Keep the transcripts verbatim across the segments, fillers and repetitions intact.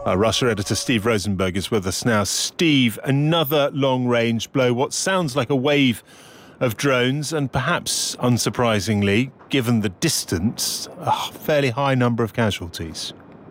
Our Russia editor Steve Rosenberg is with us now. Steve, another long-range blow, what sounds like a wave of drones, and perhaps unsurprisingly, given the distance, a fairly high number of casualties.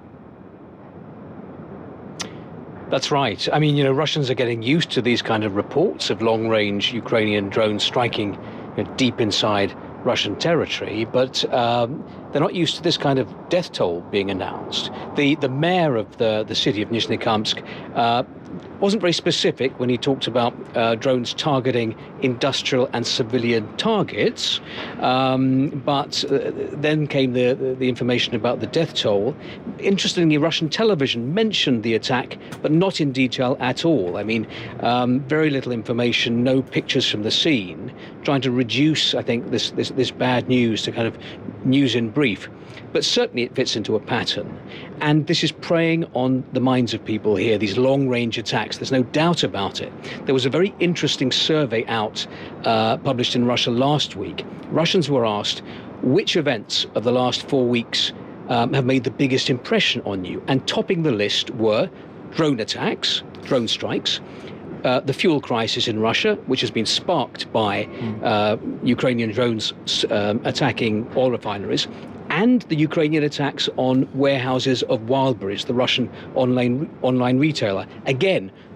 That's right. I mean, you know, Russians are getting used to these kind of reports of long-range Ukrainian drones striking, you know, deep inside Russian territory, but um, they're not used to this kind of death toll being announced. The the mayor of the, the city of Nizhnekamsk uh, wasn't very specific when he talked about uh, drones targeting industrial and civilian targets, um, but uh, then came the, the, the information about the death toll. Interestingly, Russian television mentioned the attack, but not in detail at all. I mean, um, very little information, no pictures from the scene, trying to reduce, I think, this, this, this bad news to kind of news in brief. But certainly it fits into a pattern. And this is preying on the minds of people here, these long-range attacks. There's no doubt about it. There was a very interesting survey out, uh, published in Russia last week. Russians were asked, which events of the last four weeks um, have made the biggest impression on you? And topping the list were drone attacks, drone strikes, Uh, the fuel crisis in Russia, which has been sparked by uh, Ukrainian drones um, attacking oil refineries, and the Ukrainian attacks on warehouses of Wildberries, the Russian online online retailer. Again,